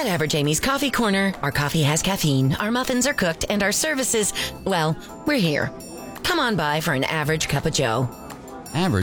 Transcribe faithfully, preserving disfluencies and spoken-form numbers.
At Average Amy's Coffee Corner, our coffee has caffeine, our muffins are cooked, and our services, well, we're here. Come on by for an average cup of joe. Average